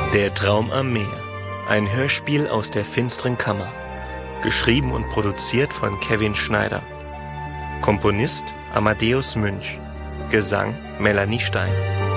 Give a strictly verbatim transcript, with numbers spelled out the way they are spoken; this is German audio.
Der Traum am Meer. Ein Hörspiel aus der finsteren Kammer. Geschrieben und produziert von Kevin Schneider. Komponist Amadeus Münch. Gesang Melanie Stein.